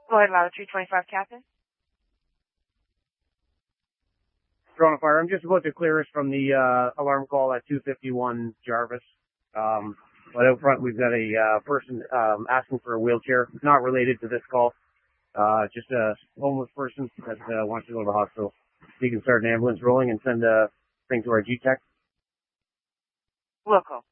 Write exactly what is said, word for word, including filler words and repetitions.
Go ahead, Ladder three twenty-five, Captain. Toronto Fire, I'm just about to clear us from the uh, alarm call at two fifty-one Jarvis. Um, but out front, we've got a uh, person um, asking for a wheelchair. Not related to this call. Uh, just a homeless person that uh, wants to go to the hospital. You can start an ambulance rolling and send a thing to our G-Tech. Wilco.